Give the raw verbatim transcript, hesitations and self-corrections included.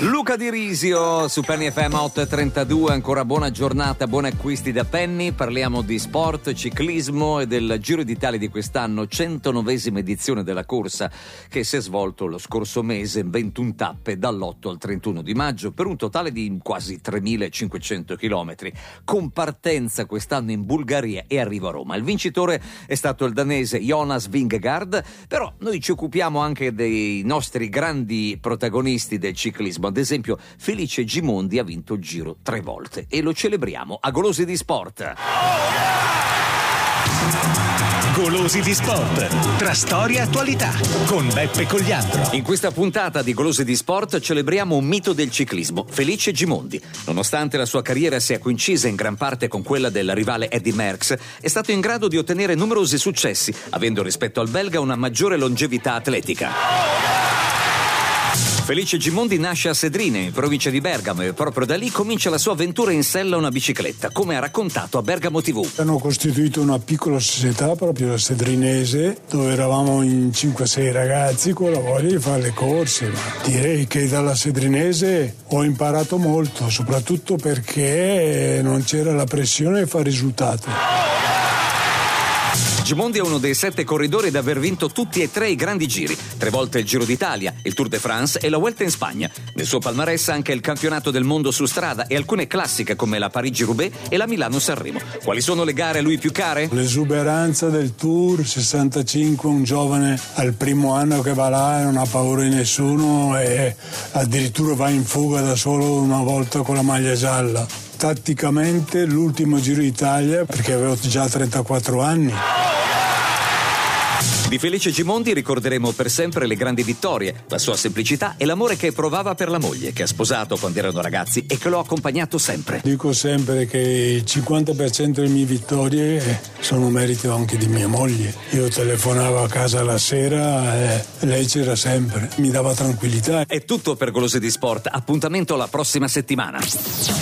Luca Di Risio su Penny F M otto e trentadue, ancora buona giornata, buoni acquisti da Penny. Parliamo di sport, ciclismo e del Giro d'Italia di quest'anno, centonovesima edizione della corsa che si è svolto lo scorso mese in ventuno tappe dall'otto al trentuno di maggio per un totale di quasi tremilacinquecento chilometri, con partenza quest'anno in Bulgaria e arrivo a Roma. Il vincitore è stato il danese Jonas Vingegaard, però noi ci occupiamo anche dei nostri grandi protagonisti del ciclismo. Ad esempio, Felice Gimondi ha vinto il Giro tre volte e lo celebriamo a Golosi di Sport. Golosi di Sport, tra storia e attualità, con Beppe Cogliandro. In questa puntata di Golosi di Sport celebriamo un mito del ciclismo, Felice Gimondi. Nonostante la sua carriera sia coincisa in gran parte con quella del rivale Eddy Merckx, è stato in grado di ottenere numerosi successi, avendo rispetto al belga una maggiore longevità atletica. Felice Gimondi nasce a Sedrine, in provincia di Bergamo, e proprio da lì comincia la sua avventura in sella a una bicicletta, come ha raccontato a Bergamo tivù. Hanno costituito una piccola società proprio sedrinese, dove eravamo in cinque sei ragazzi con la voglia di fare le corse. Ma direi che dalla sedrinese ho imparato molto, soprattutto perché non c'era la pressione di fare risultati. Gimondi è uno dei sette corridori ad aver vinto tutti e tre i grandi giri, tre volte il Giro d'Italia, il Tour de France e la Vuelta in Spagna. Nel suo palmarès anche il campionato del mondo su strada e alcune classiche come la Parigi-Roubaix e la Milano-Sanremo. Quali sono le gare a lui più care? L'esuberanza del Tour, sessantacinque, un giovane al primo anno che va là e non ha paura di nessuno e addirittura va in fuga da solo una volta con la maglia gialla. Tatticamente l'ultimo Giro d'Italia, perché avevo già trentaquattro anni. Di Felice Gimondi ricorderemo per sempre le grandi vittorie, la sua semplicità e l'amore che provava per la moglie, che ha sposato quando erano ragazzi e che lo ha accompagnato sempre. Dico sempre che il cinquanta per cento delle mie vittorie sono merito anche di mia moglie. Io telefonavo a casa la sera e lei c'era sempre, mi dava tranquillità. È tutto per Golosi di Sport, appuntamento la prossima settimana.